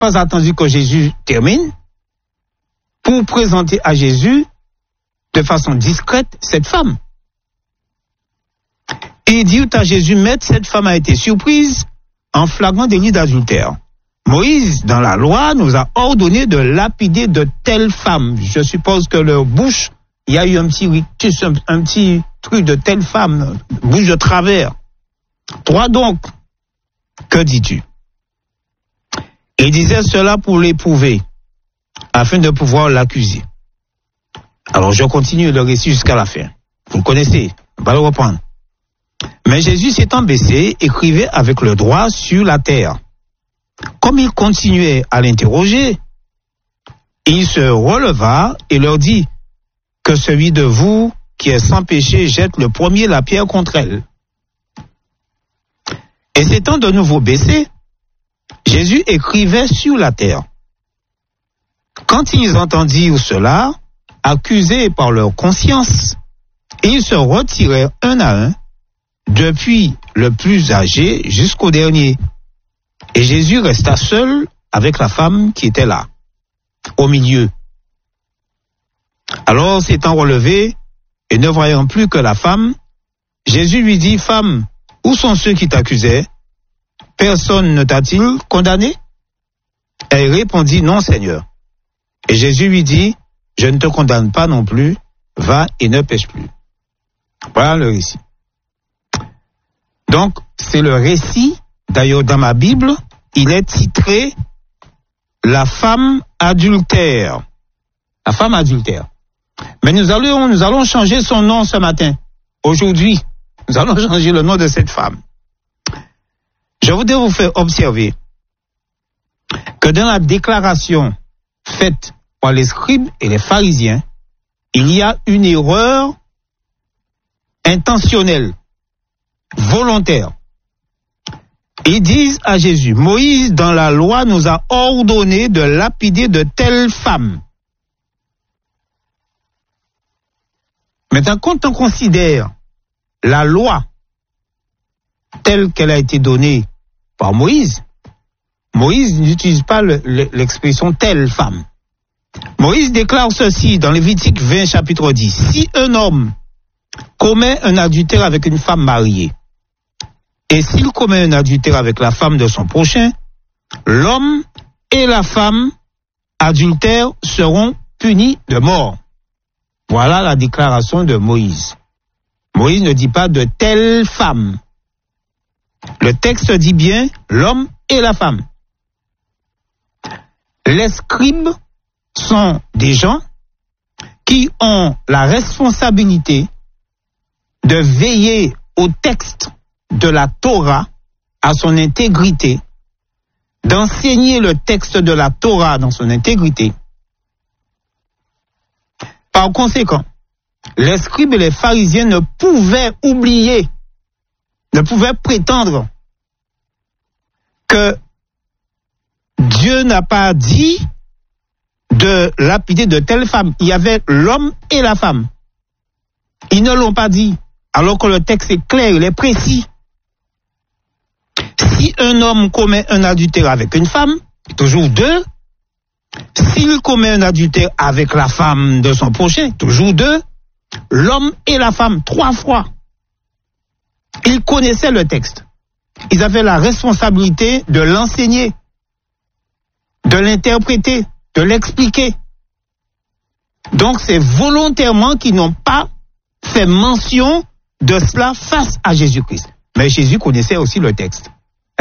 pas attendu que Jésus termine pour présenter à Jésus de façon discrète cette femme. Et dit à Jésus, Maître, cette femme a été surprise en flagrant délit d'adultère. Moïse, dans la loi, nous a ordonné de lapider de telles femmes. Je suppose que leur bouche, il y a eu un petit rictus, un petit truc de telle femme, bouche de travers. Toi donc, que dis-tu? Il disait cela pour l'éprouver, afin de pouvoir l'accuser. Alors je continue le récit jusqu'à la fin. Vous le connaissez, on va le reprendre. Mais Jésus s'étant baissé, écrivait avec le doigt sur la terre. Comme il continuait à l'interroger, il se releva et leur dit que celui de vous qui est sans péché jette le premier la pierre contre elle. Et s'étant de nouveau baissé, Jésus écrivait sur la terre. Quand ils entendirent cela, accusés par leur conscience, ils se retirèrent un à un, depuis le plus âgé jusqu'au dernier. Et Jésus resta seul avec la femme qui était là, au milieu. Alors, s'étant relevé et ne voyant plus que la femme, Jésus lui dit, Femme, où sont ceux qui t'accusaient? Personne ne t'a-t-il condamné? Elle répondit, Non, Seigneur. Et Jésus lui dit, Je ne te condamne pas non plus, va et ne pêche plus. Voilà le récit. Donc, c'est le récit, d'ailleurs dans ma Bible, il est titré La femme adultère. La femme adultère. Mais nous allons changer son nom ce matin. Aujourd'hui, nous allons changer le nom de cette femme. Je voudrais vous faire observer que dans la déclaration faite par les scribes et les pharisiens, il y a une erreur intentionnelle, volontaire. Ils disent à Jésus, Moïse, dans la loi, nous a ordonné de lapider de telles femmes. Maintenant, quand on considère la loi telle qu'elle a été donnée par Moïse, Moïse n'utilise pas l'expression telle femme. Moïse déclare ceci dans Lévitique 20, chapitre 10. Si un homme commet un adultère avec une femme mariée, et s'il commet un adultère avec la femme de son prochain, l'homme et la femme adultères seront punis de mort. Voilà la déclaration de Moïse. Moïse ne dit pas de telle femme. Le texte dit bien l'homme et la femme. Les scribes sont des gens qui ont la responsabilité de veiller au texte de la Torah, à son intégrité, d'enseigner le texte de la Torah dans son intégrité. Par conséquent, les scribes et les pharisiens ne pouvaient oublier, ne pouvaient prétendre que Dieu n'a pas dit de lapider de telle femme. Il y avait l'homme et la femme. Ils ne l'ont pas dit, alors que le texte est clair, il est précis. Si un homme commet un adultère avec une femme, toujours deux. S'il commet un adultère avec la femme de son prochain, toujours deux. L'homme et la femme, 3 fois. Ils connaissaient le texte. Ils avaient la responsabilité de l'enseigner, de l'interpréter, de l'expliquer. Donc c'est volontairement qu'ils n'ont pas fait mention de cela face à Jésus-Christ. Mais Jésus connaissait aussi le texte.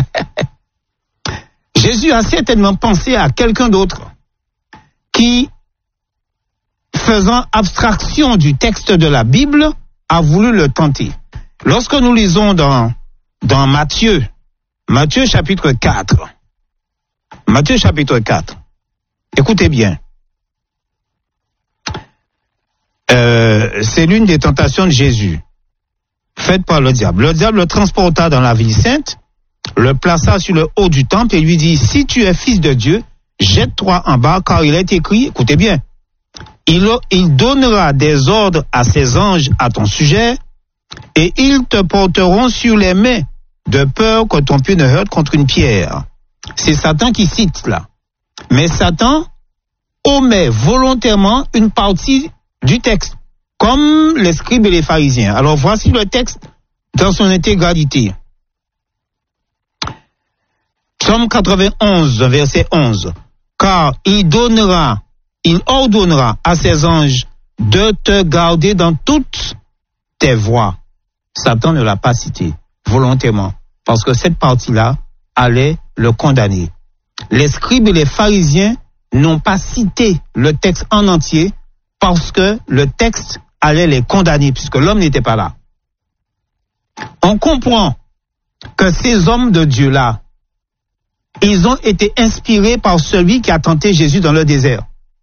Jésus a certainement pensé à quelqu'un d'autre qui, faisant abstraction du texte de la Bible, a voulu le tenter. Lorsque nous lisons dans Matthieu chapitre 4, écoutez bien, c'est l'une des tentations de Jésus, faite par le diable. Le diable le transporta dans la ville sainte, le plaça sur le haut du temple et lui dit, si tu es fils de Dieu, jette-toi en bas, car il est écrit, écoutez bien, il donnera des ordres à ses anges à ton sujet, et ils te porteront sur les mains, de peur que ton pied ne heurte contre une pierre. C'est Satan qui cite là. Mais Satan omet volontairement une partie du texte, comme les scribes et les pharisiens. Alors voici le texte dans son intégralité. Psaume 91, verset 11. Car il ordonnera à ses anges de te garder dans toutes tes voies. Satan ne l'a pas cité volontairement, parce que cette partie-là allait le condamner. Les scribes et les pharisiens n'ont pas cité le texte en entier, parce que le texte allait les condamner, puisque l'homme n'était pas là. On comprend que ces hommes de Dieu-là, ils ont été inspirés par celui qui a tenté Jésus dans le désert.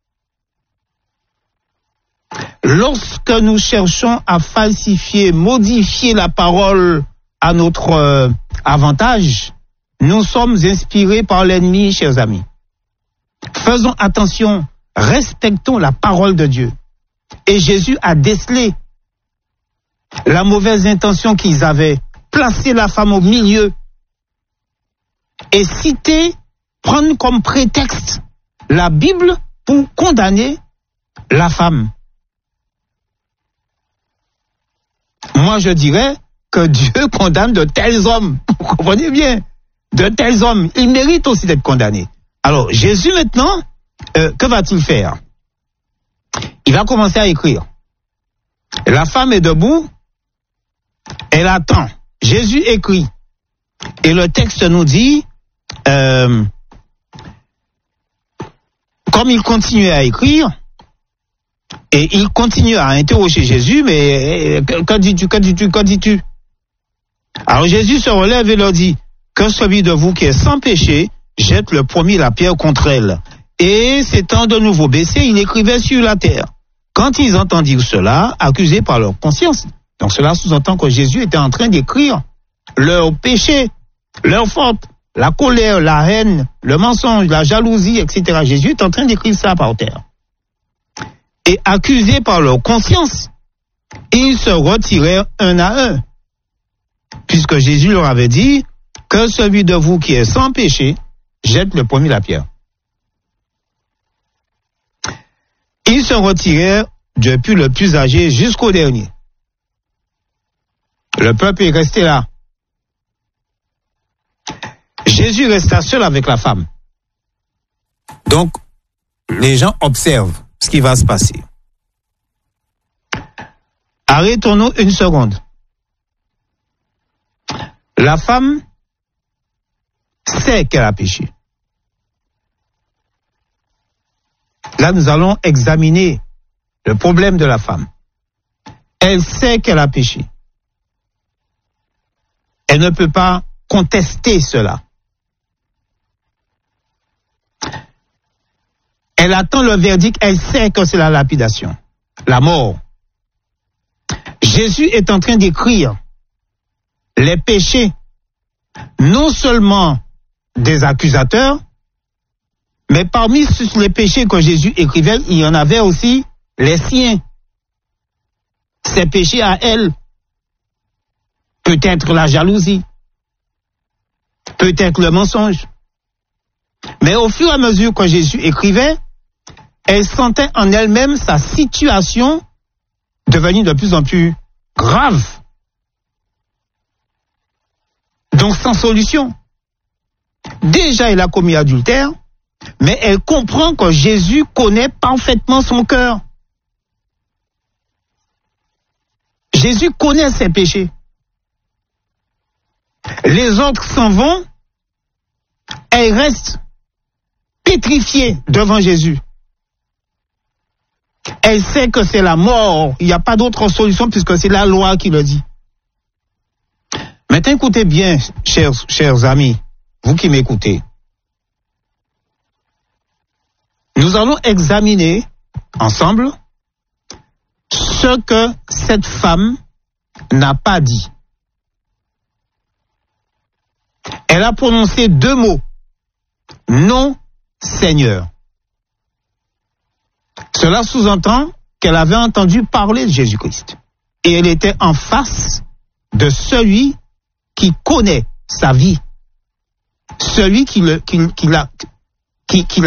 Lorsque nous cherchons à falsifier, modifier la parole à notre avantage, nous sommes inspirés par l'ennemi, chers amis. Faisons attention, respectons la parole de Dieu. Et Jésus a décelé la mauvaise intention qu'ils avaient, placer la femme au milieu et citer, prendre comme prétexte la Bible pour condamner la femme. Moi, je dirais que Dieu condamne de tels hommes. Vous comprenez bien? De tels hommes. Ils méritent aussi d'être condamnés. Alors, Jésus, maintenant, que va-t-il faire? Il va commencer à écrire. La femme est debout. Elle attend. Jésus écrit. Et le texte nous dit, comme il continue à écrire, et il continue à interroger Jésus, mais que dis-tu? Alors Jésus se relève et leur dit, que celui de vous qui est sans péché jette le premier la pierre contre elle. Et s'étant de nouveau baissé, il écrivait sur la terre. Quand ils entendirent cela, accusés par leur conscience, donc cela sous-entend que Jésus était en train d'écrire leur péché, leur faute, la colère, la haine, le mensonge, la jalousie, etc. Jésus est en train d'écrire ça par terre. Et accusés par leur conscience, ils se retirèrent un à un, puisque Jésus leur avait dit que celui de vous qui est sans péché jette le premier la pierre. Ils se retirèrent depuis le plus âgé jusqu'au dernier. Le peuple est resté là. Jésus resta seul avec la femme. Donc, les gens observent ce qui va se passer. Arrêtons-nous une seconde. La femme sait qu'elle a péché. Là, nous allons examiner le problème de la femme. Elle sait qu'elle a péché. Elle ne peut pas contester cela. Elle attend le verdict, elle sait que c'est la lapidation, la mort. Jésus est en train d'écrire les péchés, non seulement des accusateurs, mais parmi les péchés que Jésus écrivait, il y en avait aussi les siens. Ses péchés à elle. Peut-être la jalousie. Peut-être le mensonge. Mais au fur et à mesure que Jésus écrivait, elle sentait en elle-même sa situation devenir de plus en plus grave. Donc sans solution. Déjà, elle a commis adultère, mais elle comprend que Jésus connaît parfaitement son cœur. Jésus connaît ses péchés. Les autres s'en vont, elle reste pétrifiée devant Jésus. Elle sait que c'est la mort, il n'y a pas d'autre solution puisque c'est la loi qui le dit. Maintenant, écoutez bien, chers amis, vous qui m'écoutez. Nous allons examiner ensemble ce que cette femme n'a pas dit. Elle a prononcé 2 mots. Non, Seigneur. Cela sous-entend qu'elle avait entendu parler de Jésus-Christ. Et elle était en face de celui qui connaît sa vie. Celui qui l'a